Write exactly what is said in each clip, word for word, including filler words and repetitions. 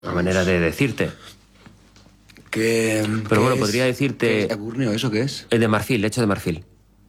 Una manera de decirte. ¿Qué, Pero qué bueno, es? podría decirte... ¿Qué es eburneo? ¿Eso qué es? El de marfil, hecho de marfil.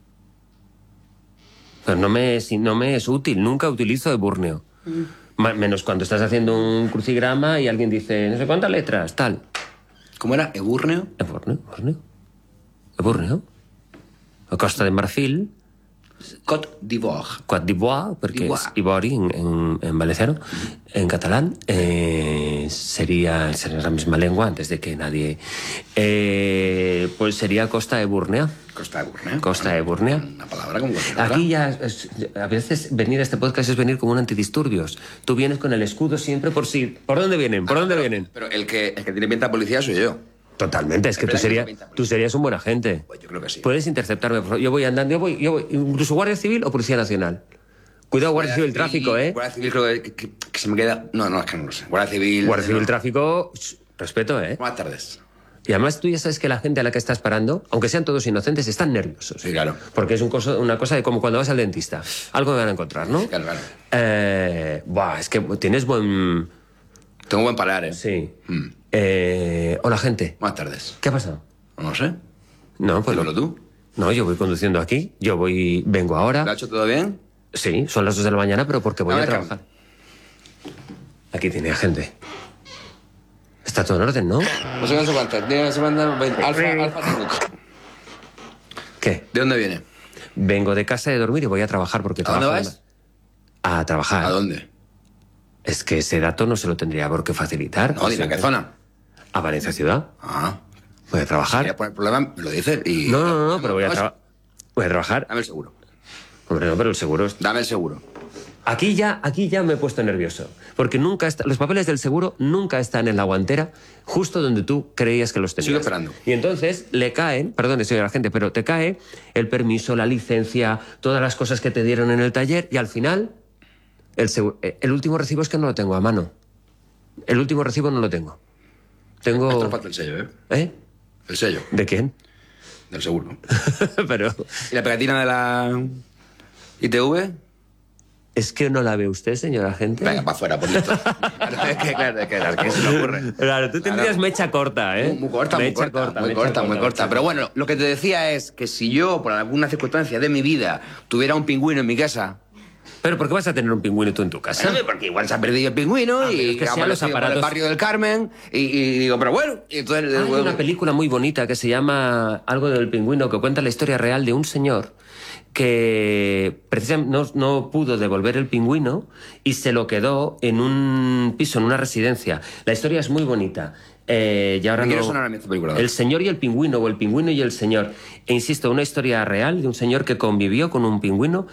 Pero no me es, no me es útil, nunca utilizo eburneo. Mm. Menos cuando estás haciendo un crucigrama y alguien dice, no sé cuántas letras, tal. ¿Cómo era? ¿Eburneo? Eburneo, eburneo. Eburneo. O Costa de Marfil. Côte d'Ivoire. Côte d'Ivoire, porque es Ivori en, en, en valenciano. En catalán eh, sería, sería la misma lengua antes de que nadie... Eh, pues sería Costa de Burnea. Costa de Burnea. Costa de Burnea. Una palabra como cualquier otra. Aquí ya, es, a veces venir a este podcast es venir como un antidisturbios. Tú vienes con el escudo siempre por si... ¿Por dónde vienen? ¿Por Ah, dónde pero, vienen? Pero el que, el que tiene pinta de policía soy yo. Totalmente, es que tú, sería, tú serías un buen agente. Pues yo creo que sí. Puedes interceptarme. Por favor. Yo voy andando, yo voy, yo voy, incluso Guardia Civil o Policía Nacional. Cuidado, Guardia, Guardia Civil, Tráfico, ¿eh? Guardia Civil creo que, que, que se me queda... No, no, es que no lo sé. Guardia Civil... Guardia Civil, no. Tráfico, respeto, ¿eh? Buenas tardes. Y además tú ya sabes que la gente a la que estás parando, aunque sean todos inocentes, están nerviosos. Sí, claro. Porque es un coso, una cosa de como cuando vas al dentista. Algo me van a encontrar, ¿no? Claro, claro. Eh, buah, es que tienes buen... Tengo buen parar, ¿eh? Sí. Mm. Eh, hola, gente. Buenas tardes. ¿Qué ha pasado? No sé. No, pues... Dímelo tú. No, yo voy conduciendo aquí. Yo voy... Vengo ahora. ¿Lo ha hecho todo bien? Sí, son las dos de la mañana, pero porque voy A a, ver, trabajar. Aquí tiene a gente. Está todo en orden, ¿no? No sé cuántas. Tiene se manda Alfa, Alfa Tango. ¿Qué? ¿De dónde viene? Vengo de casa de dormir y voy a trabajar porque ¿A dónde trabajo vas? en- A trabajar. ¿A dónde? Es que ese dato no se lo tendría por qué facilitar. No, dime a qué zona. A Valencia Ciudad. Ah. Voy a Si trabajar. quieres poner problema, me lo dices y... No, no, no, no, pero voy a, Dame traba- voy a trabajar. el seguro. Hombre, no, pero el seguro es... Dame el seguro. Aquí ya, aquí ya me he puesto nervioso. Porque nunca está... los papeles del seguro nunca están en la guantera justo donde tú creías que los tenías. Sigo esperando. Y entonces le caen, perdón, señora gente, pero te cae el permiso, la licencia, todas las cosas que te dieron en el taller y al final el, seguro, el último recibo es que no lo tengo a mano. El último recibo no lo tengo. Tengo... Esto falta el sello, ¿eh? ¿Eh? El sello. ¿De quién? Del seguro. Pero ¿Y la pegatina de la I T V? es que no la ve usted, señora gente. Venga, para afuera, por listo. Claro, es que, claro, es que, claro, ¿qué se me ocurre? Claro, tú tendrías Claro. mecha corta, ¿eh? Muy, muy corta, muy Mecha corta, muy mecha corta, muy mecha corta. Pero bueno, lo que te decía es que si yo, por alguna circunstancia de mi vida, tuviera un pingüino en mi casa... Pero ¿por qué vas a tener un pingüino tú en tu casa? Bueno, porque igual se ha perdido el pingüino Ah, pero y es que ha sean los aparecido por aparatos- el barrio del Carmen y, y digo, pero bueno... Y entonces, Hay bueno, una película muy bonita que se llama Algo del pingüino, que cuenta la historia real de un señor que precisamente no, no pudo devolver el pingüino y se lo quedó en un piso, en una residencia. La historia es muy bonita. Eh, y ahora Me quiere no- sonar a mí esta película. El señor y el pingüino, o el pingüino y el señor. E insisto, una historia real de un señor que convivió con un pingüino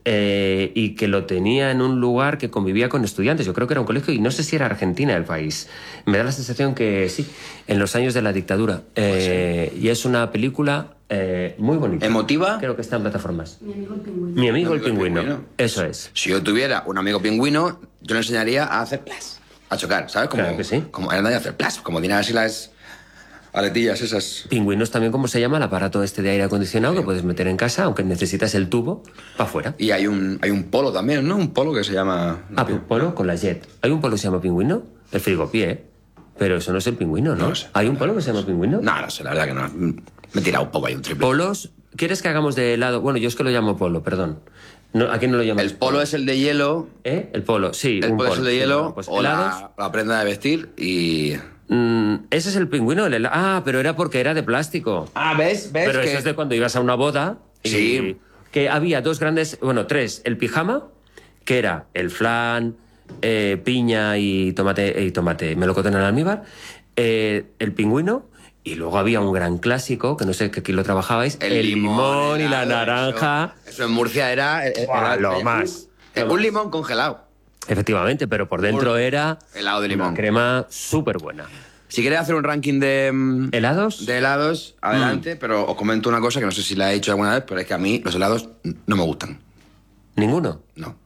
eh, y que lo tenía en un lugar que convivía con estudiantes. Yo creo que era un colegio y no sé si era Argentina el país. Me da la sensación que sí, en los años de la dictadura. Eh, y es una película eh, muy bonita. ¿Emotiva? Creo que está en plataformas. Mi amigo el pingüino. Mi amigo Mi el amigo el pingüino. pingüino. Eso es. Si yo tuviera un amigo pingüino, yo le enseñaría a hacer plas, a chocar, ¿sabes? Como, Claro que sí. Como a hacer plas, como tiene así las aletillas esas. Pingüinos también, como se llama, el aparato este de aire acondicionado que puedes meter en casa, aunque necesitas el tubo para afuera. Y hay un, hay un polo también, ¿no? Un polo que se llama... Ah, un polo con la jet. ¿Hay un polo que se llama pingüino? El frigopié, ¿eh? Pero eso no es el pingüino, ¿no? No lo sé. ¿Hay un polo que se llama pingüino? No, no sé, la verdad que no. Me he tirado un poco ahí un triple. Polos. ¿Quieres que hagamos de helado? Bueno, yo es que lo llamo polo, perdón. No, ¿a quién no lo llamas? El polo es el de hielo, ¿Eh? El polo, sí. el un polo es el de sí, hielo bueno, pues o helados. la, la prenda de vestir y... Mm, ese es el pingüino, el helado. Ah, pero era porque era de plástico. Ah, ¿ves? ¿Ves? Pero que... eso es de cuando ibas a una boda. y Sí. Que había dos grandes, bueno, tres. El pijama, que era el flan, eh, piña y tomate, y tomate, melocotón al almíbar. Eh, el pingüino. Y luego había un gran clásico, que no sé que aquí lo trabajabais, el, limón, y la helado, naranja. Eso, eso en Murcia era... eh, Buah, era- lo eh, más. eh, un limón congelado. Efectivamente, pero por dentro Por- era helado de limón. una crema súper buena. Si queréis hacer un ranking de... mm, ¿Helados? De helados, Mm. adelante, pero os comento una cosa que no sé si la he dicho alguna vez, pero es que a mí los helados no me gustan. ¿Ninguno? No. O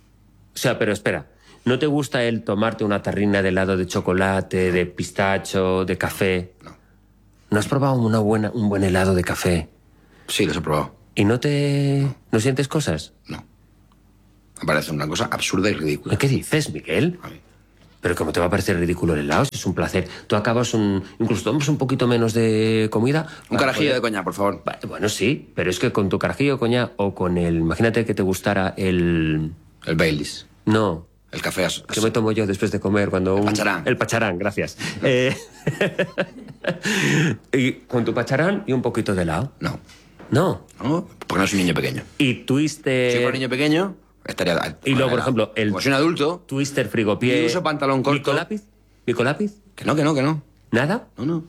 sea, pero espera, ¿no te gusta el tomarte una tarrina de helado de chocolate, de pistacho, de café? No. ¿No has probado una buena, un buen helado de café? Sí, los he probado. ¿Y no te... no sientes cosas? No. Me parece una cosa absurda y ridícula. ¿Qué dices, Miguel? A mí. Pero ¿cómo te va a parecer ridículo el helado? Si es un placer. Tú acabas un... Incluso tomas un poquito menos de comida... Un carajillo poder... de coñac, por favor. Bueno, sí, pero es que con tu carajillo de coñac o con el... Imagínate que te gustara el... El Baileys. No. El café... As... ¿Qué me tomo yo después de comer cuando... El un... pacharán. El pacharán, gracias. eh... y con tu pacharán y un poquito de helado. No. No. No, porque no soy un niño pequeño. Y Twister... Si fuera un niño pequeño, estaría... Y luego, por ejemplo, el... Como soy un adulto... Twister frigopié... Y uso pantalón corto... ¿Micolápiz? ¿Micolápiz? Que no, que no, que no. ¿Nada? No, no.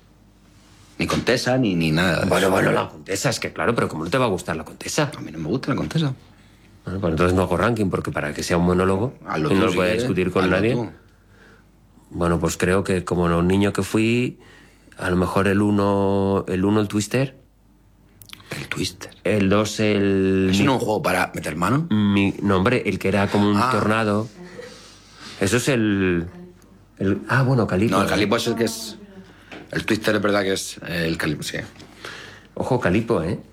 Ni Contesa, ni, ni nada. Bueno, bueno, la Contesa, es que claro, pero ¿cómo no te va a gustar la Contesa? A mí no me gusta la Contesa. Bueno, pues entonces no hago ranking, porque para que sea un monólogo Hazlo y no tú, lo si pueda quieres. discutir con Hazlo nadie. tú. Bueno, pues creo que como un niño que fui, a lo mejor el uno, el uno el Twister. El Twister. El dos el... ¿Es no un juego para meter mano? Mi nombre, el que era como un Ah. tornado. Eso es el... el... Ah, bueno, Calipo. No, el Calipo es el que es... El Twister es verdad que es el Calipo, sí. Ojo, Calipo, ¿eh?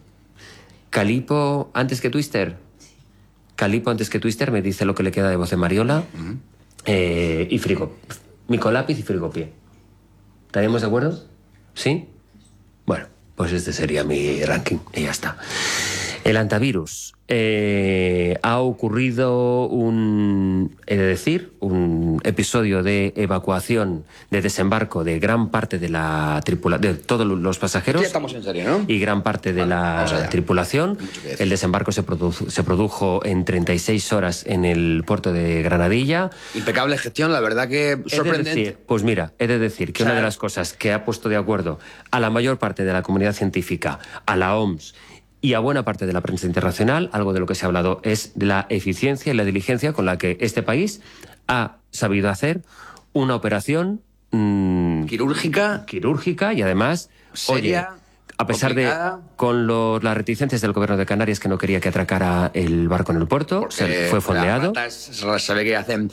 Calipo antes que Twister. Calipo antes que Twister, me dice lo que le queda de voz de Mariola. Uh-huh. eh, y Frigo. Micolápiz y Frigopié. ¿Estaríamos de acuerdo? ¿Sí? Bueno, pues este sería mi ranking y ya está. El antivirus. Eh, ha ocurrido un, he de decir, un episodio de evacuación, de desembarco de gran parte de la tripulación, de todos los pasajeros. Ya estamos en serio, ¿no? Y gran parte de Vale, la vamos allá. tripulación. Mucho que decir. El desembarco se, produ- se produjo en treinta y seis horas en el puerto de Granadilla. Impecable gestión, la verdad que He de sorprendente. decir, pues mira, he de decir que O sea, una de las cosas que ha puesto de acuerdo a la mayor parte de la comunidad científica, a la O M S y a buena parte de la prensa internacional, algo de lo que se ha hablado es de la eficiencia y la diligencia con la que este país ha sabido hacer una operación mmm, Quirúrgica. quirúrgica y además, Seria, oye, a pesar complicada. de con los, las reticencias del gobierno de Canarias que no quería que atracara el barco en el puerto, Porque se fue fondeado. las ratas se ve que hacen...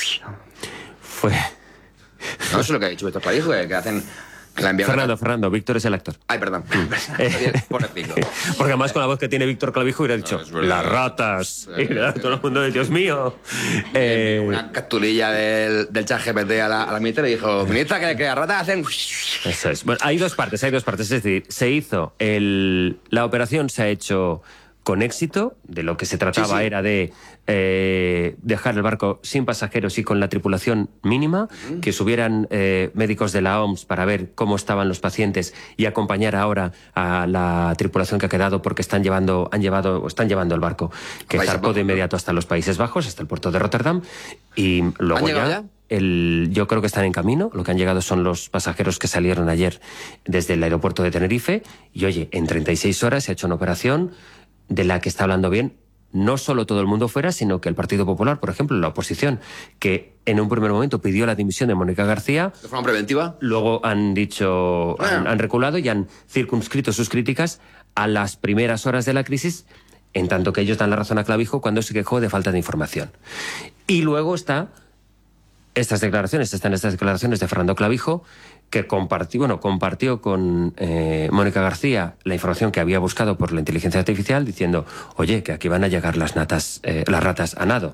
Fue... No, eso es lo que ha dicho Víctor Clavijo, que hacen... Que la envían a- Fernando, Fernando, Víctor es el actor. Ay, perdón. Por decirlo. Porque además con la voz que tiene Víctor Clavijo hubiera dicho, No, es verdad. las ratas. Y claro, todo el mundo, Dios mío. Eh, Una capturilla del, del chat G P T a la, a la ministra y dijo, ministra, que, que las ratas hacen... Eso es. Bueno, hay dos partes, hay dos partes. Es decir, se hizo el... La operación se ha hecho con éxito. De lo que se trataba Sí, sí. era de eh, dejar el barco sin pasajeros y con la tripulación mínima, uh-huh. que subieran eh, médicos de la O M S para ver cómo estaban los pacientes y acompañar ahora a la tripulación que ha quedado, porque están llevando, han llevado, están llevando el barco, que Países zarpó de Bajos, inmediato hasta los Países Bajos, hasta el puerto de Rotterdam, y luego ¿Han llegado ya... ya? El, yo creo que están en camino. Lo que han llegado son los pasajeros que salieron ayer desde el aeropuerto de Tenerife. Y oye, en treinta y seis horas se ha hecho una operación de la que está hablando bien no solo todo el mundo fuera, sino que el Partido Popular, por ejemplo, la oposición, que en un primer momento pidió la dimisión de Mónica García. ¿De forma preventiva? Luego han dicho, Ah. han, han reculado y han circunscrito sus críticas a las primeras horas de la crisis, en tanto que ellos dan la razón a Clavijo cuando se quejó de falta de información. Y luego está... Estas declaraciones, están estas declaraciones de Fernando Clavijo, que compartió, bueno, compartió con eh, Mónica García la información que había buscado por la inteligencia artificial, diciendo, oye, que aquí van a llegar las natas, eh, las ratas a nado.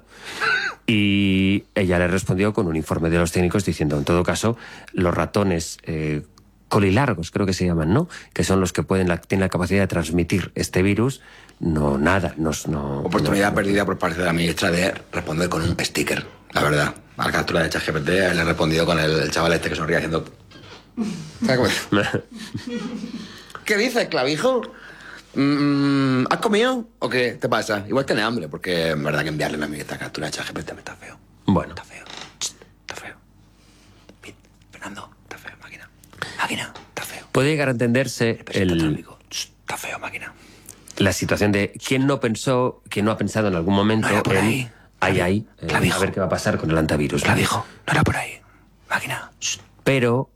Y ella le respondió con un informe de los técnicos diciendo, en todo caso, los ratones eh, colilargos, creo que se llaman, ¿no? Que son los que pueden la, tienen la capacidad de transmitir este virus. No, nada, no... no Oportunidad no, perdida por parte de la ministra de responder con un sticker, la verdad. A la captura de ChatGPT le he respondido con el, el chaval este que sonríe haciendo... ¿Sabes cómo es? ¿Qué dices, Clavijo? Mm, ¿Has comido o qué te pasa? Igual tiene hambre, porque en verdad que enviarle una esta captura de ChatGPT me está feo. Bueno. Está feo. Está feo. Pit, Fernando, está feo, máquina. Máquina, está feo. Puede llegar a entenderse el... el... Está feo, máquina. La situación de quién no pensó, quién no ha pensado en algún momento No era por en ahí. ay, ay, eh, Clavijo. a ver qué va a pasar con el antivirus. ¿no? Clavijo, no era por ahí. Máquina. Pero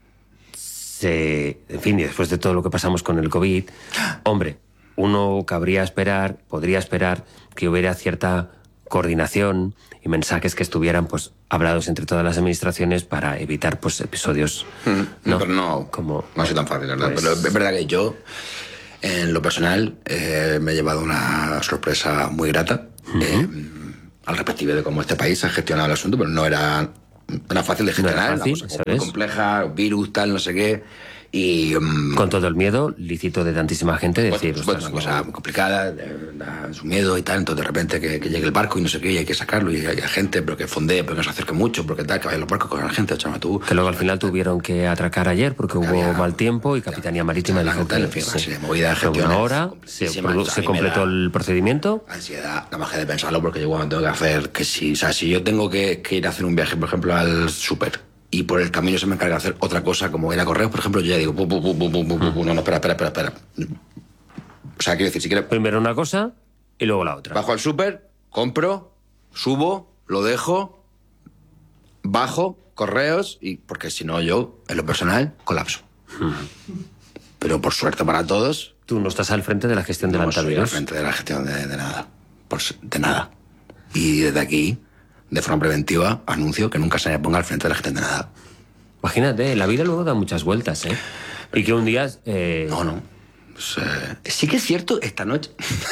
se, en fin, y después de todo lo que pasamos con el COVID, hombre, uno cabría esperar, podría esperar que hubiera cierta coordinación y mensajes que estuvieran pues hablados entre todas las administraciones para evitar pues episodios, Mm, ¿no? Pero no, Como, no ha sido tan fácil, ¿verdad? pues- Pero es verdad que yo, en lo personal, eh, me he llevado una sorpresa muy grata eh, al respectivo de cómo este país ha gestionado el asunto, pero no era no es fácil de gestionar, no es fácil, una cosa muy compleja, virus, tal, no sé qué. Y, um, con todo el miedo lícito de tantísima gente decir... Pues, pues, una cosa muy complicada, de, de, su miedo y tal, entonces de repente que, que llegue el barco y no sé qué, y hay que sacarlo, y hay, hay gente, pero que fondee, pero que no se acerque mucho, porque tal, que vayan los barcos con la gente, chama, tú... Que luego al final tuvieron que atracar ayer porque hubo había, mal tiempo y Capitanía Marítima dijo que... En fin, sí, de movida, fue una hora, se, se completó el procedimiento. Ansiedad, nada más que de pensarlo, porque yo cuando tengo que hacer, que si, o sea, si yo tengo que, que ir a hacer un viaje, por ejemplo, al súper, y por el camino se me encarga de hacer otra cosa, como ir a correos, por ejemplo, yo ya digo, bu, bu, bu, bu, bu, bu, bu, no, no, espera, espera, espera, espera. O sea, quiero decir, si quieres... Primero una cosa y luego la otra. Bajo al súper, compro, subo, lo dejo, bajo, correos, y porque si no yo, en lo personal, colapso. Pero por suerte para todos... Tú no estás al frente de la gestión del no antivirus. No al frente de la gestión de, de nada. Por, de nada. Y desde aquí... de forma preventiva, anuncio que nunca se me ponga al frente de la gestión de nada. Imagínate, la vida luego da muchas vueltas, ¿eh? Y que un día... Eh... No, no. Pues, eh... Sí que es cierto, esta noche...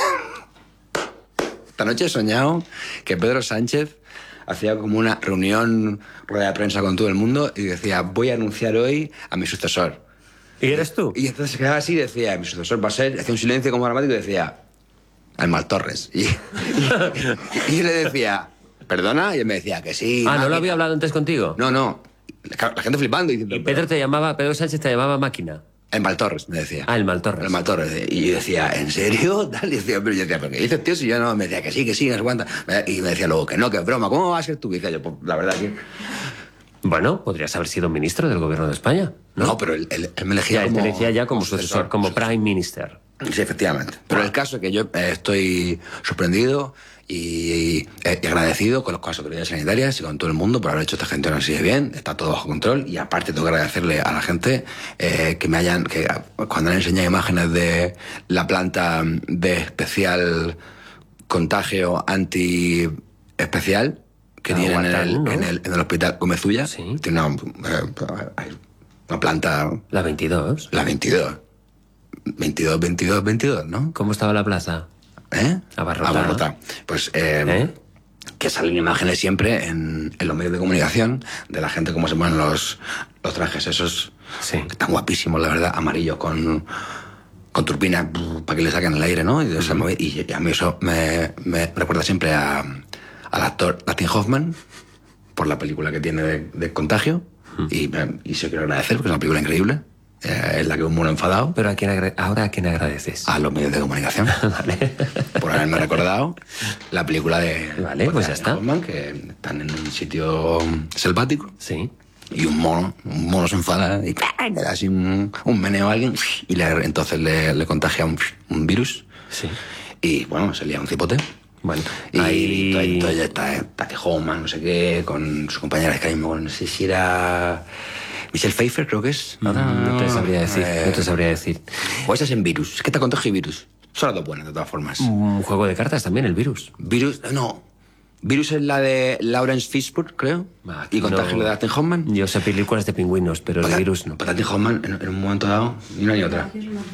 esta noche he soñado que Pedro Sánchez hacía como una reunión, rueda de prensa con todo el mundo y decía, voy a anunciar hoy a mi sucesor. ¿Y eres tú? Y entonces se quedaba así y decía, mi sucesor va a ser... Hacía un silencio como dramático y decía, al Maltorres. Y, y, y yo le decía... ¿Perdona? Y él me decía que sí. Ah, máquina. ¿no lo había hablado antes contigo? No, no. La gente flipando. Diciendo, y Pedro te llamaba, Pedro Sánchez te llamaba máquina. El Maltorres, me decía. Ah, el Maltorres. El Maltorres. Y yo decía, ¿en serio? Y decía, pero yo decía, ¿pero qué dices, tío? Si yo no, me decía que sí, que sí, no sé cuánta. Y me decía luego que no, que es broma. ¿Cómo va a ser tú? Y decía yo, pues la verdad que... Bueno, podrías haber sido ministro del gobierno de España, ¿no? No, pero él, él, él me elegía ya, como... Él te elegía ya como, como sucesor, sucesor, como sucesor. Prime Minister. Sí, efectivamente. Pero el caso es que yo eh, estoy sorprendido y, y, y agradecido con, con las autoridades sanitarias y con todo el mundo por haber hecho esta gestión así de bien. Está todo bajo control y aparte tengo que agradecerle a la gente eh, que me hayan... que cuando han enseñado imágenes de la planta de especial contagio anti especial que ah, tienen en el, ¿no? en, el, en el hospital Gómez-Ulla. Sí. Tiene una, eh, una planta... La veintidós. La veintidós. veintidós, veintidós, veintidós, ¿no? ¿Cómo estaba la plaza? ¿Eh? Abarrotada. Abarrotada. Pues eh, ¿Eh? que salen imágenes siempre en, en los medios de comunicación de la gente cómo se ponen los, los trajes esos sí. que están guapísimos, la verdad, amarillos con, con turbinas para que le saquen el aire, ¿no? Y, uh-huh. y, y a mí eso me, me recuerda siempre a, al actor Dustin Hoffman por la película que tiene de, de Contagio uh-huh. y, y se quiero agradecer porque es una película increíble. Eh, es la que un mono enfadado. ¿Pero a quién agra- ahora a quién agradeces? A los medios de comunicación. Vale. Por haberme recordado la película de... Vale, pues, pues ya está. Hoffman, que están en un sitio selvático. Sí. Y un mono, un mono se enfada y le da así un, un meneo a alguien y le, entonces le, le contagia un, un virus. Sí. Y bueno, se lía un cipote. Bueno, y ahí... entonces ya está Dustin Hoffman, no sé qué, con su compañera, es que no sé si era... Michelle Pfeiffer, creo que es. No, no, no te sabría decir. Eh, no te sabría decir. O esa es en Virus. Es que te contagio y Virus. Son las dos buenas, de todas formas. Un juego de cartas también, el Virus. Virus, no. Virus es la de Lawrence Fishburne, creo. Ah, y Contagio no. de Dustin Hoffman. Yo sé películas de pingüinos, pero Pata, el Virus no. Dustin Hoffman, en, en un momento dado, ni una ni otra.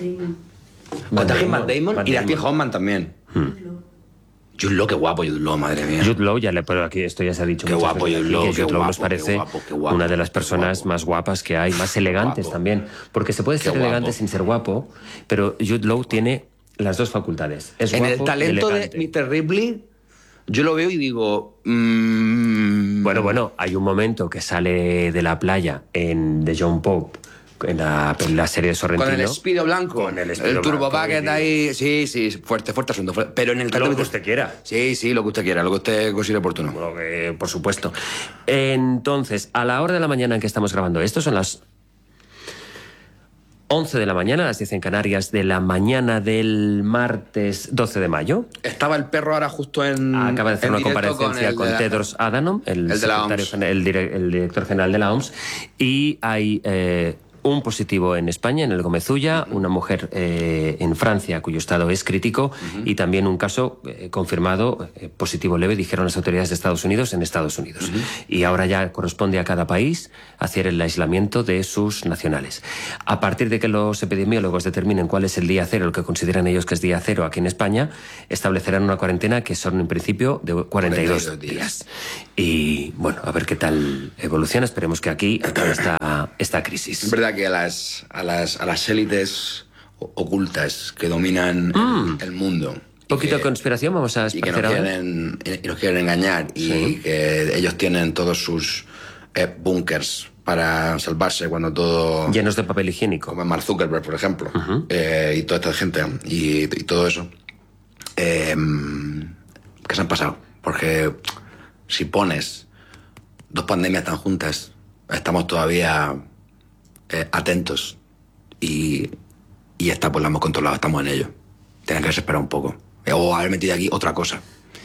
Contagio Matt Damon, Matt Damon y Dustin Hoffman también. Hmm. Jude Law, qué guapo Jude Law, madre mía. Jude Law, ya le, pero aquí esto ya se ha dicho. Qué guapo Jude Law, que Jude qué Law guapo, nos parece qué guapo, qué guapo, una de las personas más guapas que hay, más elegantes guapo. también. Porque se puede ser qué elegante guapo. sin ser guapo, pero Jude Law tiene las dos facultades. Es en guapo el talento y de mister Ripley, yo lo veo y digo... Mmm... Bueno, bueno, hay un momento que sale de la playa en The John Pope, en la, en la serie de Sorrentino. Con el Speedo blanco. Con el, el Turbo Bucket ahí. Sí, sí, fuerte, fuerte asunto. Fuerte. Pero en el Lo que usted quiera. Sí, sí, lo que usted quiera, lo que usted considere oportuno. Bueno, que, por supuesto. Entonces, a la hora de la mañana en que estamos grabando esto, son las once de la mañana, las diez en Canarias, de la mañana del martes doce de mayo. Estaba el perro ahora justo en... Acaba de hacer una comparecencia con, con la... Tedros Adhanom, el, el, de la el, dire, el director general de la O M S, y hay... Eh, un positivo en España, en el Gómez-Ulla, uh-huh. una mujer eh, en Francia cuyo estado es crítico uh-huh. y también un caso eh, confirmado eh, positivo leve, dijeron las autoridades de Estados Unidos, en Estados Unidos. Uh-huh. Y ahora ya corresponde a cada país hacer el aislamiento de sus nacionales. A partir de que los epidemiólogos determinen cuál es el día cero, el que consideran ellos que es día cero aquí en España, establecerán una cuarentena que son en principio de cuarenta y dos días. Y bueno, a ver qué tal evoluciona. Esperemos que aquí acabe esta, esta crisis. Es verdad que a las, a las, a las élites ocultas que dominan Mm. el, el mundo. Un poquito de conspiración vamos a Y que nos esparcer ahora. quieren, y nos quieren engañar. Y Sí. que ellos tienen todos sus eh, búnkers para salvarse cuando todo... Llenos de papel higiénico. Como Mark Zuckerberg, por ejemplo. Ujú. eh, y toda esta gente. Y, y todo eso. Eh, ¿Qué se han pasado? Porque si pones dos pandemias tan juntas, estamos todavía eh, atentos. Y, y esta pues la hemos controlado, estamos en ello. Tienen que esperar un poco. O haber metido aquí otra cosa.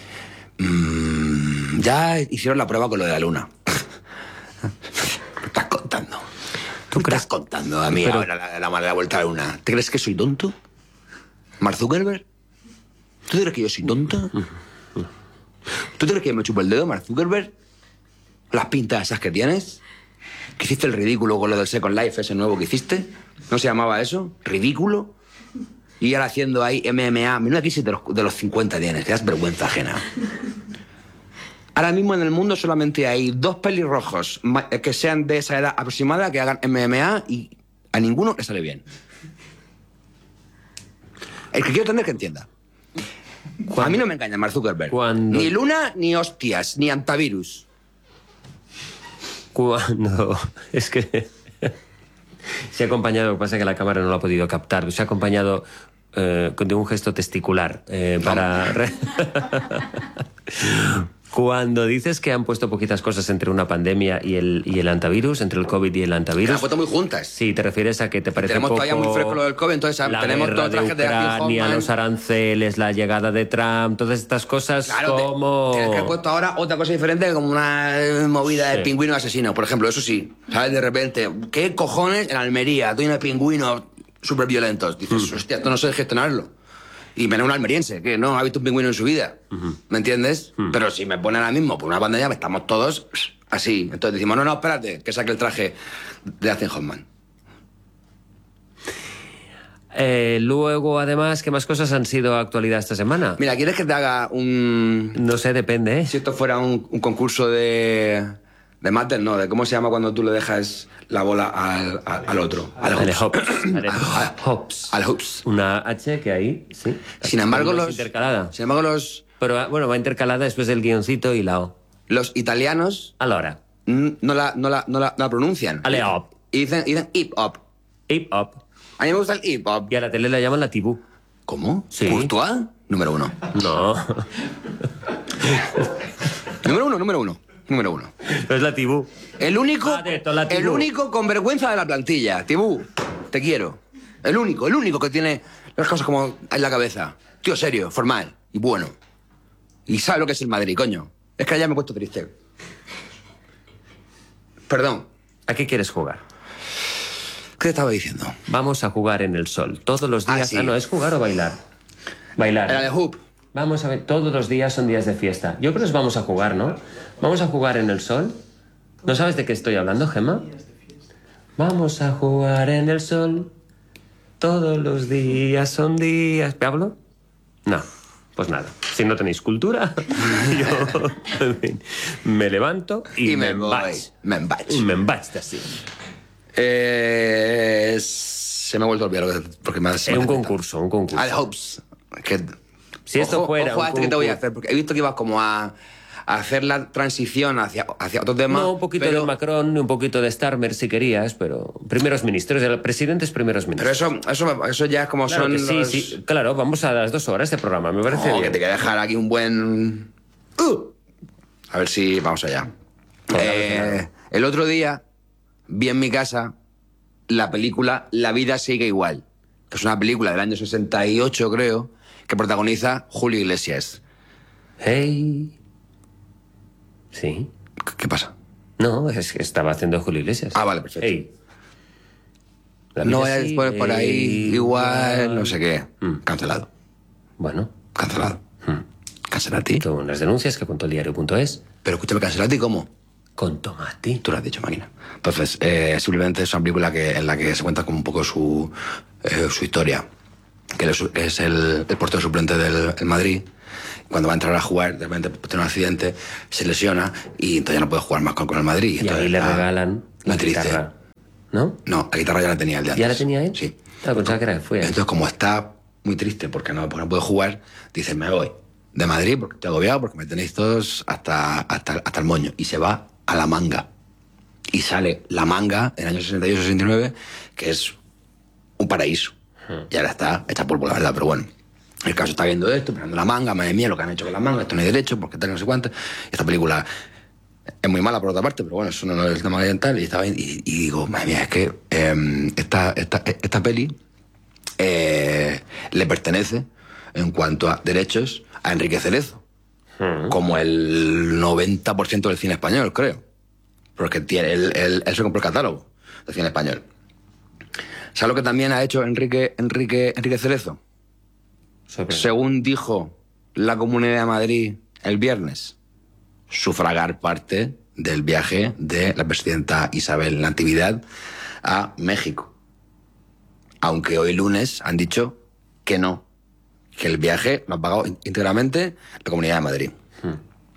Mm, ya hicieron la prueba con lo de la luna. ¿Qué estás contando? ¿Tú crees? estás contando a mí Pero- ahora la, la, la vuelta a la luna? ¿Te crees que soy tonto? ¿Mark Zuckerberg? ¿Tú crees que yo soy tonto? ¿Tú crees que me chupo el dedo, Mark Zuckerberg? ¿Las pintas esas que tienes? ¿Que hiciste el ridículo con lo del Second Life, ese nuevo que hiciste? ¿No se llamaba eso? ¿Ridículo? Y ahora haciendo ahí M M A. Mira, crisis de los, de los cincuenta tienes. Te das vergüenza ajena. Ahora mismo en el mundo solamente hay dos pelirrojos ma- que sean de esa edad aproximada que hagan M M A y a ninguno le sale bien. El que quiero entender que entienda. A mí no me engaña Mark Zuckerberg. Cuando- Ni luna, ni hostias, ni antivirus. Cuando... Es que... Se ha acompañado, lo que pasa es que la cámara no lo ha podido captar, se ha acompañado eh, con de un gesto testicular eh, para... re- Cuando dices que han puesto poquitas cosas entre una pandemia y el, y el antivirus, entre el COVID y el Que antivirus... las han puesto muy juntas. Sí, te refieres a que te parece Tenemos poco... todavía muy fresco lo del COVID, entonces la tenemos guerra todo el de traje de Happy Ucrania, Homeland. los aranceles, la llegada de Trump, todas estas cosas Claro, te- como... tienes que haber puesto ahora otra cosa diferente, como una eh, movida Sí. de pingüino asesino, por ejemplo, eso sí. ¿Sabes? De repente, ¿qué cojones en Almería? Tiene pingüinos súper violentos. Dices, hostia, esto no sé gestionarlo. Y me da un almeriense, que no ha visto un pingüino en su vida. ¿Me entiendes? Pero si me pone ahora mismo por una pandemia, estamos todos así. Entonces decimos, no, no, espérate, que saque el traje de Dustin Hoffman. Eh, luego, además, ¿qué más cosas han sido actualidad esta semana? Mira, ¿quieres que te haga un... No sé, depende, ¿eh? Si esto fuera un, un concurso de... De Matter, no, de cómo se llama cuando tú le dejas la bola al, al, al otro. Al Al hoops. hops. Al hops. Al hoops. Una H que ahí, sí. Sin embargo, No es los... intercalada. Sin embargo, los, Pero ah, bueno, va intercalada después del guioncito y la O. los italianos Allora, mm, no la, no la, no la, no la pronuncian. Ale hop. Y dicen, y dicen hip hop. hip hop. A mí me gusta el hip hop. Y a la tele la llaman la tibú. ¿Cómo? Sí. ¿Courtois? Número uno. No, Número uno, número uno. Número uno. no es la tibú. El único, Ah, de toda la el Tibú. único con vergüenza de la plantilla. Tibú, te quiero. El único, el único que tiene las cosas como en la cabeza. Tío serio, formal y bueno. Y sabe lo que es el Madrid, coño. Es que ya me he puesto triste. Perdón, ¿A qué quieres jugar? ¿qué te estaba diciendo? Vamos a jugar en el sol. Todos los Ah, días. sí. Ah, no, es jugar o bailar. Bailar. Era de hoop. Vamos a ver, todos los días son días de fiesta. Yo creo que vamos a jugar, ¿no? Vamos a jugar en el sol. ¿No sabes de qué estoy hablando, Gemma? Vamos a jugar en el sol. Todos los días son días. ¿Pablo? No, pues nada. Si no tenéis cultura, yo en fin, me levanto y, Y me me'n voy. vaig. Me'n vaig. Me'n vaig d'ací. Eh, se me ha vuelto a olvidar lo que, porque me ha Es un concurso, un concurso. Ah, de hoops. Que, Si esto ojo, fuera ojo a un este que te voy a concurso- hacer, porque he visto que ibas como a, a hacer la transición hacia, hacia otro tema. No, un poquito pero, de Macron y un poquito de Starmer si querías, pero primeros ministros, el presidente es primeros Pero ministros. eso, eso, me- eso ya es como Claro son que sí, los... sí, claro, vamos a las dos horas de programa, me parece Oh, que bien. te quiero dejar aquí un buen... Uh. A ver si vamos allá. Venga, Eh, venga. el otro día vi en mi casa la película La vida sigue igual, que es una película del año sesenta y ocho, creo, que protagoniza Julio Iglesias. Hey. Sí. ¿Qué- ¿Qué pasa? No, es que estaba haciendo Julio Iglesias. Ah, vale, perfecto. Hey. La No vida vayas sigue por, por ahí igual, no sé qué. Mm. Cancelado. Bueno, Cancelado. mm. Cancelati. tengo unas denuncias que contó el diario.es. Pero escúchame, cancelati, ¿cómo? Con Tomati. Tú lo has dicho, máquina. Entonces, eh, simplemente es una película que, en la que se cuenta como un poco su, eh, su historia. Que él es, es el, el portero suplente del el Madrid. cuando va a entrar a jugar, de repente pues, tiene un accidente, se lesiona y entonces ya no puede jugar más con, con el Madrid. Y entonces, ahí le ah, regalan la guitarra, ¿no? No, la guitarra ya la tenía el de antes. ¿Ya la tenía él? Sí. Ah, pensaba que era fue él. Entonces, como está muy triste porque no, porque no puede jugar, dice, me voy de Madrid porque estoy agobiado, porque me tenéis todos hasta, hasta, hasta el moño. Y se va a La Manga. Y sale La Manga en el año sesenta y ocho sesenta y nueve, que es un paraíso. Hmm. Y ahora está hecha polvo, la verdad, pero bueno. El caso está viendo esto, mirando La Manga, madre mía, lo que han hecho con La Manga, esto no hay derecho, porque tal, no sé cuánto. Esta película es muy mala por otra parte, pero bueno, eso no es el tema oriental. Y, estaba, y, y digo, madre mía, es que eh, esta, esta, esta peli eh, le pertenece, en cuanto a derechos, a Enrique Cerezo. Hmm. Como el noventa por ciento del cine español, creo. Porque tiene, él, él, él se compró el catálogo del cine español. ¿Sabes lo que también ha hecho Enrique, Enrique, Enrique Cerezo? Sobre. Según dijo la Comunidad de Madrid el viernes, sufragar parte del viaje de la presidenta Isabel Natividad a México. Aunque hoy lunes han dicho que no, que el viaje lo ha pagado íntegramente la Comunidad de Madrid. Hmm.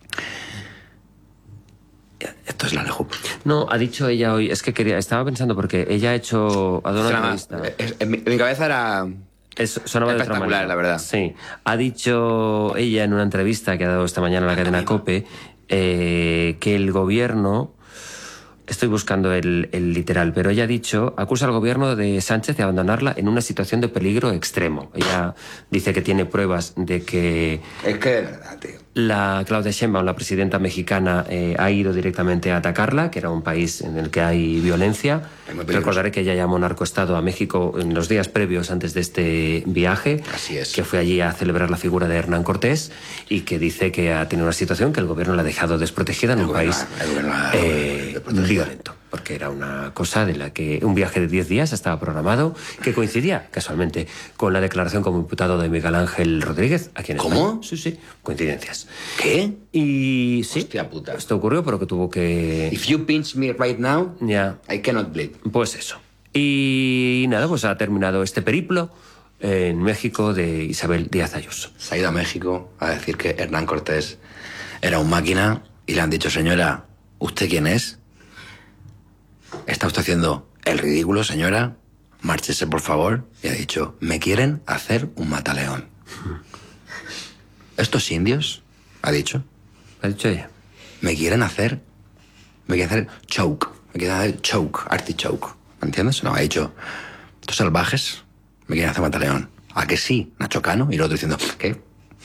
Esto es la Lejup. No, ha dicho ella hoy, es que quería, estaba pensando porque ella ha hecho, ha dado una entrevista. En mi, en mi cabeza era es, sonaba de otra manera, la verdad. Sí, ha dicho ella en una entrevista que ha dado esta mañana en la cadena COPE eh, que el gobierno, estoy buscando el, el literal, pero ella ha dicho, acusa al gobierno de Sánchez de abandonarla en una situación de peligro extremo. Ella dice que tiene pruebas de que... Es que de verdad, tío. La Claudia Sheinbaum, la presidenta mexicana, eh, ha ido directamente a atacarla, que era un país en el que hay violencia. Recordaré que ella llamó narcoestado a México en los días previos antes de este viaje. Así es. Que fue allí a celebrar la figura de Hernán Cortés y que dice que ha tenido una situación que el gobierno la ha dejado desprotegida en el un país eh, violento. Porque era una cosa de la que un viaje de diez días estaba programado, que coincidía casualmente con la declaración como imputado de Miguel Ángel Rodríguez aquí en España. ¿Cómo? Sí, sí, coincidencias. ¿Qué? Y sí, hostia puta. Esto ocurrió, pero que tuvo que... If you pinch me right now, yeah. I cannot bleed. Pues eso. Y nada, pues ha terminado este periplo en México de Isabel Díaz Ayuso. Se ha ido a México a decir que Hernán Cortés era un máquina y le han dicho, señora, ¿usted quién es? ¿Está usted haciendo el ridículo, señora? Márchese, por favor. Y ha dicho, me quieren hacer un mataleón. ¿Estos indios? Ha dicho. Ha dicho ella. Me quieren hacer... Me quieren hacer choke. Me quieren hacer choke, artichoke. ¿Me entiendes? No, ha dicho, estos salvajes me quieren hacer mataleón. ¿A que sí, Nacho Cano? Y el otro diciendo, ¿qué?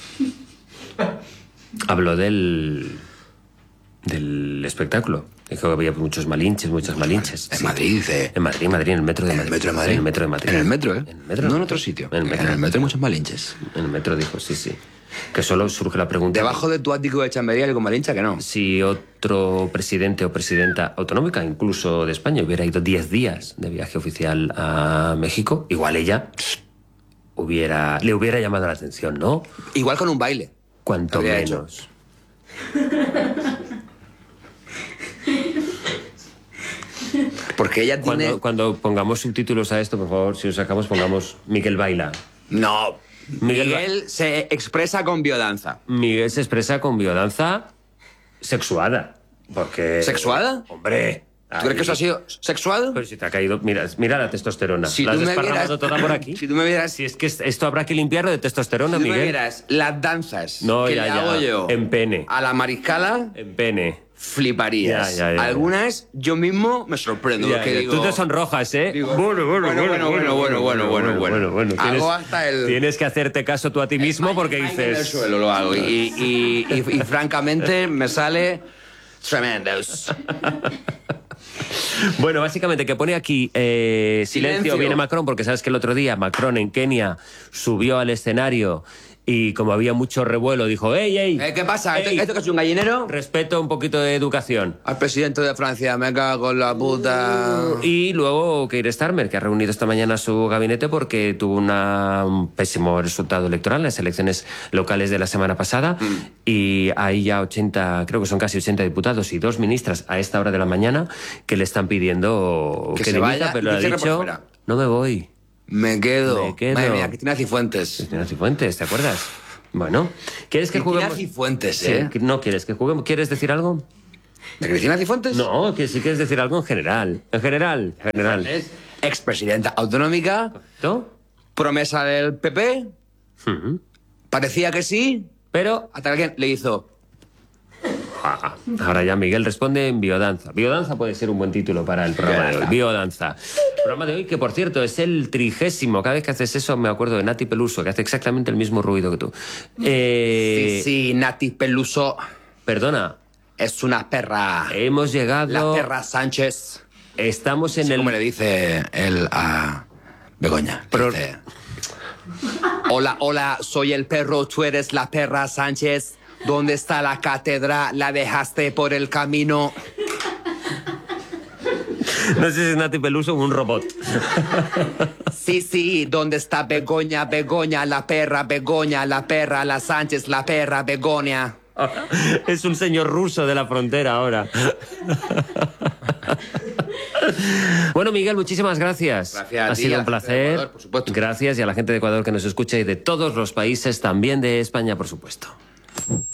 Habló del... del espectáculo. Dijo que había muchos malinches, muchos malinches. En sí. Madrid, dice... En Madrid, Madrid, en el metro de Madrid. En el metro de Madrid. En el metro de Madrid. En el metro, ¿eh? En el metro. No en otro sitio. En el metro. En el metro hay muchos malinches. En el metro dijo, sí, sí. Que solo surge la pregunta... Debajo de tu ático de chambería hay con malincha que no. Si otro presidente o presidenta autonómica, incluso de España, hubiera ido diez días de viaje oficial a México, igual ella hubiera, le hubiera llamado la atención, ¿no? Igual con un baile. Cuanto menos. Porque ella tiene... Cuando, cuando pongamos subtítulos a esto, por favor, si os sacamos, pongamos Miguel baila. No. Miguel, Miguel se expresa con biodanza. Miguel se expresa con biodanza sexuada. Porque... ¿Sexuada? Hombre... ¿Tú crees que eso ha sido sexuado? Pero si te ha caído... Mira, mira la testosterona. Si la has tú me desparramado vieras, toda por aquí. Si tú me vieras... Si es que esto habrá que limpiarlo de testosterona, si tú Miguel. me vieras las danzas no, que ya, le ya. hago yo en pene. a la mariscala... En pene. Fliparías. Ya, ya, ya, Algunas yo mismo me sorprendo. Ya, porque ya. digo, Tú te sonrojas, ¿eh? Digo, bueno, bueno, bueno, bueno, bueno, bueno, bueno, bueno, bueno, bueno. Tienes, Hago hasta el... Tienes que hacerte caso tú a ti mismo porque En el dices... suelo lo hago. Y, y, y, y, y francamente me sale tremendos. Bueno, básicamente que pone aquí eh, silencio, Silencio. viene Macron, porque sabes que el otro día Macron en Kenia subió al escenario y como había mucho revuelo dijo, ¡ey, ey! Eh, ¿Qué pasa? ey, ¿Esto que es un gallinero? respeto, un poquito de educación. Al presidente de Francia, me cago en la puta. Y luego Keir Starmer, que ha reunido esta mañana su gabinete porque tuvo una, un pésimo resultado electoral en las elecciones locales de la semana pasada mm. y hay ya ochenta, creo que son casi ochenta diputados y dos ministras a esta hora de la mañana que le están pidiendo que, que se dimita, vaya, pero le ha dicho, no me voy. Me quedo. Me quedo. Madre mía, Cristina Cifuentes. Cristina Cifuentes, ¿te acuerdas? Bueno, ¿quieres que Cristina juguemos? Cifuentes, ¿eh? Sí, no quieres que juguemos. ¿Quieres decir algo? ¿De Cristina Cifuentes? No, que si quieres decir algo en general. En general, en general. Es expresidenta autonómica, ¿No? promesa del P P, Ujú. parecía que sí, Pero hasta que alguien le hizo... ah, ahora ya Miguel responde en biodanza. Biodanza puede ser un buen título para el programa de hoy. Biodanza. El programa de hoy, que por cierto es el trigésimo. Cada vez que haces eso me acuerdo de Nati Peluso, que hace exactamente el mismo ruido que tú. Eh, Sí, sí, Nati Peluso Perdona, es una perra. hemos llegado... La perra Sánchez. Estamos en Sí, el... como le dice él a Begoña. Le Pro- dice, hola, hola, soy el perro, tú eres la perra Sánchez. ¿Dónde está la cátedra? ¿La dejaste por el camino? No sé si es Nati Peluso o un robot. Sí, sí, ¿dónde está Begoña? Begoña, la perra, Begoña, la perra, la Sánchez, la perra, Begoña. Es un señor ruso de la frontera ahora. Bueno, Miguel, muchísimas gracias. Gracias a ha ti, sido a un la gente de placer. Ecuador, por supuesto. Gracias y a la gente de Ecuador que nos escucha y de todos los países, también de España, por supuesto.